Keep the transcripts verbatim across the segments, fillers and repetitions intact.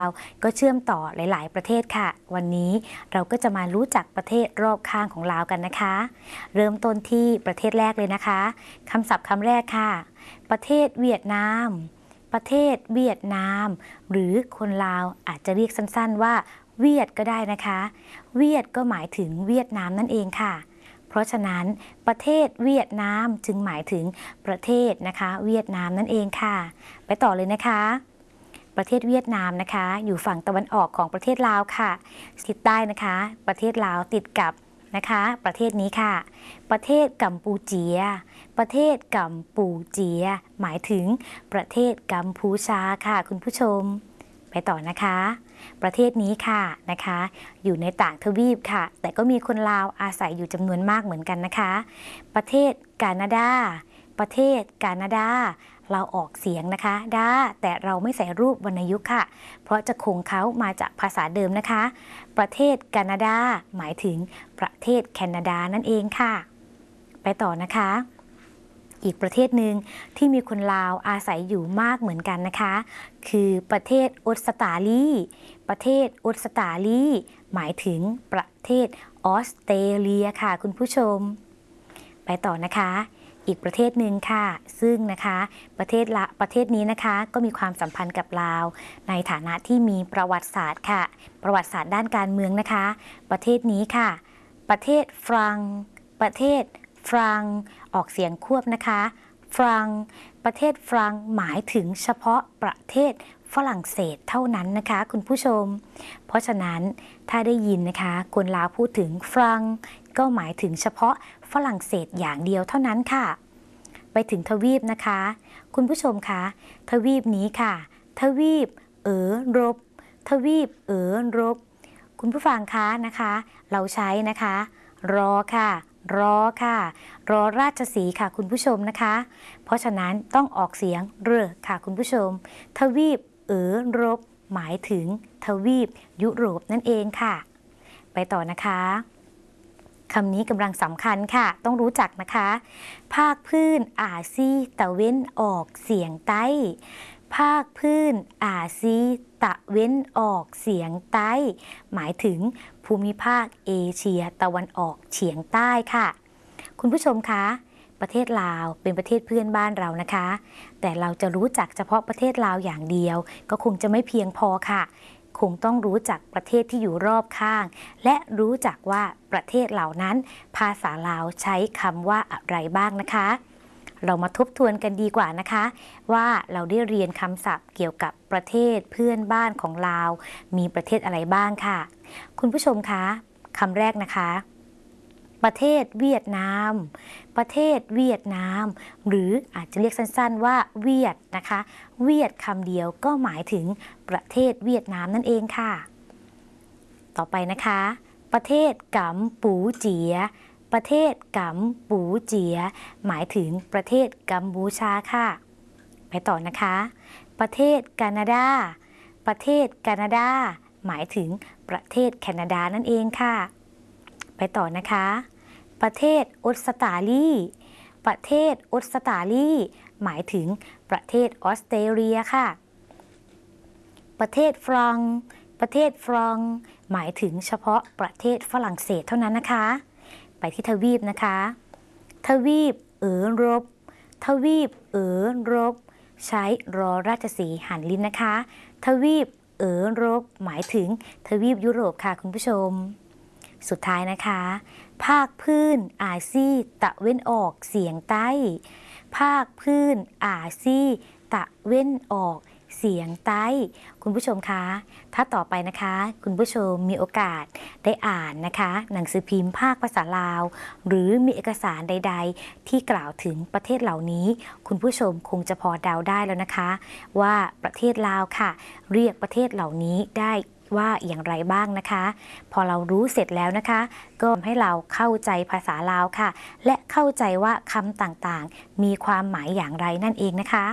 ก็เชื่อมต่อหลายๆประเทศค่ะวันนี้เราก็จะมารู้จักประเทศรอบข้างของลาวกันนะคะเริ่มต้นที่ประเทศแรกเลยนะคะคำศัพท์คำแรกค่ะประเทศเวียดนามประเทศเวียดนามหรือคนลาวอาจจะเรียกสั้นๆว่าเวียดก็ได้นะคะเวียดก็หมายถึงเวียดนามนั่นเองค่ะเพราะฉะนั้นประเทศเวียดนามจึงหมายถึงประเทศนะคะเวียดนามนั่นเองค่ะไปต่อเลยนะคะประเทศเวียดนามนะคะอยู่ฝั่งตะวันออกของประเทศลาวค่ะทิศใต้นะคะประเทศลาวติดกับนะคะประเทศนี้ค่ะประเทศกัมพูเจียประเทศกัมพูเจียหมายถึงประเทศกัมพูชาค่ะคุณผู้ชมไปต่อนะคะประเทศนี้ค่ะนะคะอยู่ในต่างทวีปค่ะแต่ก็มีคนลาวอาศัยอยู่จำนวนมากเหมือนกันนะคะประเทศแคนาดาประเทศแคนาดาเราออกเสียงนะคะดาแต่เราไม่ใส่รูปวรรณยุกต์ค่ะเพราะจะคงเขามาจากภาษาเดิมนะคะประเทศแคนาดาหมายถึงประเทศแคนาดานั่นเองค่ะไปต่อนะคะอีกประเทศหนึ่งที่มีคนลาวอาศัยอยู่มากเหมือนกันนะคะคือประเทศออสเตรเลียประเทศออสเตรเลียหมายถึงประเทศออสเตรเลียค่ะคุณผู้ชมไปต่อนะคะอีกประเทศหนึ่งค่ะซึ่งนะคะประเทศละประเทศนี้นะคะก็มีความสัมพันธ์กับลาวในฐานะที่มีประวัติศาสตร์ค่ะประวัติศาสตร์ด้านการเมืองนะคะประเทศนี้ค่ะประเทศฟรังประเทศฟรังออกเสียงควบนะคะฟรังประเทศฟรังหมายถึงเฉพาะประเทศฝรั่งเศสเท่านั้นนะคะคุณผู้ชมเพราะฉะนั้นถ้าได้ยินนะคะคนลาวพูดถึงฟรังก็หมายถึงเฉพาะฝรั่งเศสอย่างเดียวเท่านั้นค่ะไปถึงทวีปนะคะคุณผู้ชมคะทวีปนี้ค่ะทวีปเอ๋อรบทวีปเอ๋อรบคุณผู้ฟังคะนะคะเราใช้นะคะรอค่ะรอค่ะรอราชสีห์ค่ะคุณผู้ชมนะคะเพราะฉะนั้นต้องออกเสียงเรอค่ะคุณผู้ชมทวีปเอ๋อรบหมายถึงทวีปยุโรปนั่นเองค่ะไปต่อนะคะคำนี้กำลังสำคัญค่ะต้องรู้จักนะคะภาคพื้นอาซีตะเว้นออกเสียงใต้ภาคพื้นอาซีตะเว้นออกเสียงใต้หมายถึงภูมิภาคเอเชียตะวันออกเฉียงใต้ค่ะคุณผู้ชมคะประเทศลาวเป็นประเทศเพื่อนบ้านเรานะคะแต่เราจะรู้จักเฉพาะประเทศลาวอย่างเดียวก็คงจะไม่เพียงพอค่ะคงต้องรู้จักประเทศที่อยู่รอบข้างและรู้จักว่าประเทศเหล่านั้นภาษาลาวใช้คำว่าอะไรบ้างนะคะเรามาทบทวนกันดีกว่านะคะว่าเราได้เรียนคำศัพท์เกี่ยวกับประเทศเพื่อนบ้านของลาวมีประเทศอะไรบ้างค่ะคุณผู้ชมคะคำแรกนะคะประเทศเวียดนามประเทศเวียดนามหรืออาจจะเรียกสั้นๆว่าเวียดนะคะเวียดคำเดียวก็หมายถึงประเทศเวียดนามนั่นเองค่ะต่อไปนะคะประเทศกัมพูเจียประเทศกัมพูเจียหมายถึงประเทศกัมพูชาค่ะไปต่อนะคะประเทศแคนาดาประเทศแคนาดาหมายถึงประเทศแคนาดานั่นเองค่ะไปต่อนะคะประเทศออสเตรเลียประเทศออสเตรเลียหมายถึงประเทศออสเตรเลียค่ะประเทศฟรังประเทศฟรังหมายถึงเฉพาะประเทศฝรั่งเศสเท่านั้นนะคะไปที่ทวีปนะคะทวีปเอ๋อรบทวีปเอ๋อรบใช้รอราชสีห์หันลิ้นนะคะทวีปเอ๋อรบหมายถึงทวีปยุโรปค่ะคุณผู้ชมสุดท้ายนะคะภาคพื้นอาซีตะเว้นออกเสียงใต้ภาคพื้นอาซีตะเว้นออกเสียงใต้คุณผู้ชมคะถ้าต่อไปนะคะคุณผู้ชมมีโอกาสได้อ่านนะคะหนังสือพิมพ์ภาคภาษาลาวหรือมีเอกสารใดๆที่กล่าวถึงประเทศเหล่านี้คุณผู้ชมคงจะพอเดาได้แล้วนะคะว่าประเทศลาวค่ะเรียกประเทศเหล่านี้ได้ว่าอย่างไรบ้างนะคะพอเรารู้เสร็จแล้วนะคะก็ให้เราเข้าใจภาษาลาวค่ะและเข้าใจว่าคำต่างๆมีความหมายอย่างไรนั่นเองนะคะ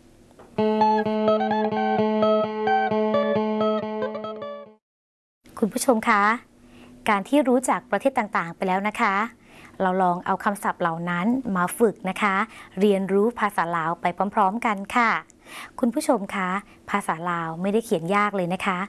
คุณผู้ชมคะการที่รู้จักประเทศต่างๆไปแล้วนะคะเราลองเอาคำศัพท์เหล่านั้นมาฝึกนะคะเรียนรู้ภาษาลาวไปพร้อมๆกันค่ะคุณผู้ชมคะภาษาลาวไม่ได้เขียนยากเลยนะคะ